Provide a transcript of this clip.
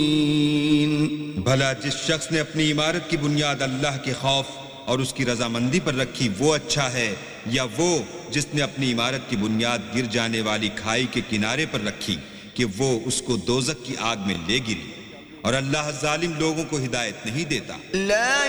भला जिस शख्स ने अपनी इमारत की बुनियाद अल्लाह के खौफ और उसकी रजामंदी पर रखी वो अच्छा है, या वो जिसने अपनी इमारत की बुनियाद गिर जाने वाली खाई के किनारे पर रखी कि वो उसको दोजख की आग में ले गिरी। और अल्लाह जालिम लोगों को हिदायत नहीं देता।